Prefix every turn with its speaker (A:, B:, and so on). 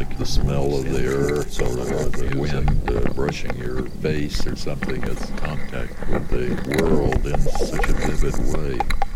A: like the smell of the earth or the wind brushing your face or something. It's contact with the world in such a vivid way.